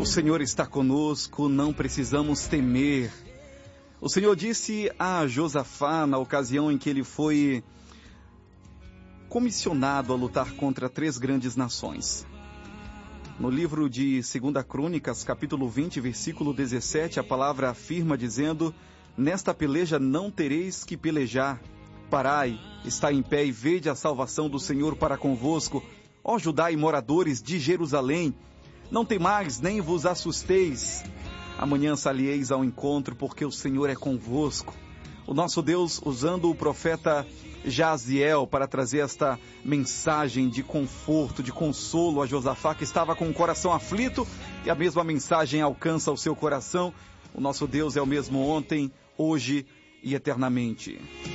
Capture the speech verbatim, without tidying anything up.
O Senhor está conosco, não precisamos temer. O Senhor disse a Josafá na ocasião em que ele foi comissionado a lutar contra três grandes nações. No livro de Segunda Crônicas, capítulo vinte, versículo dezessete, a palavra afirma dizendo: nesta peleja não tereis que pelejar. Parai, está em pé e vede a salvação do Senhor para convosco. Ó Judá e moradores de Jerusalém, não temais nem vos assusteis. Amanhã salieis ao encontro, porque o Senhor é convosco. O nosso Deus, usando o profeta Jaziel para trazer esta mensagem de conforto, de consolo a Josafá, que estava com o coração aflito, e a mesma mensagem alcança o seu coração. O nosso Deus é o mesmo ontem, hoje e eternamente.